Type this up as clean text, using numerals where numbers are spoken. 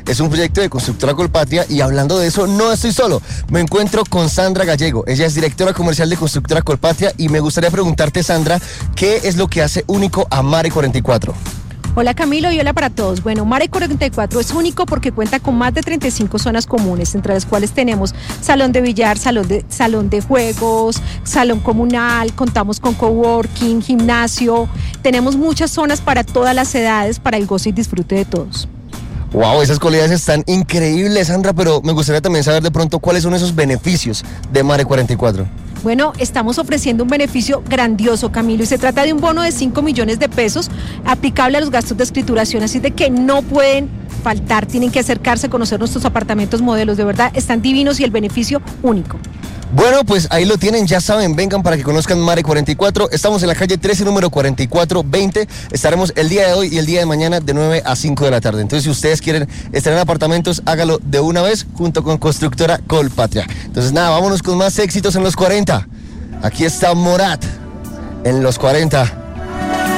Es un proyecto de Constructora Colpatria y hablando de eso, no estoy solo. Me encuentro con Sandra Gallego. Ella es directora comercial de Constructora Colpatria y me gustaría preguntarte, Sandra, ¿qué es lo que hace único a Mare 44? Hola Camilo y hola para todos. Bueno, Mare 44 es único porque cuenta con más de 35 zonas comunes, entre las cuales tenemos salón de billar, salón de juegos, salón comunal, contamos con coworking, gimnasio, tenemos muchas zonas para todas las edades, para el goce y disfrute de todos. Wow, esas cualidades están increíbles, Sandra, pero me gustaría también saber de pronto cuáles son esos beneficios de Mare 44. Bueno, estamos ofreciendo un beneficio grandioso, Camilo, y se trata de un bono de 5 millones de pesos aplicable a los gastos de escrituración, así de que no pueden faltar, tienen que acercarse a conocer nuestros apartamentos modelos, de verdad, están divinos y el beneficio único. Bueno, pues ahí lo tienen, ya saben, vengan para que conozcan Mare 44, estamos en la calle 13, número 4420, estaremos el día de hoy y el día de mañana de 9 a 5 de la tarde, entonces si ustedes quieren estar en apartamentos, hágalo de una vez junto con Constructora Colpatria. Entonces nada, vámonos con más éxitos en los 40, aquí está Morat en los 40.